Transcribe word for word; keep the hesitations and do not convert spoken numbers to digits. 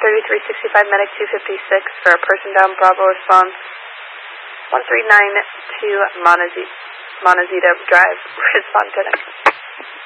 thirty-three sixty-five, medic two fifty-six for a person down, Bravo response one three nine two Montezita Drive, respond to next.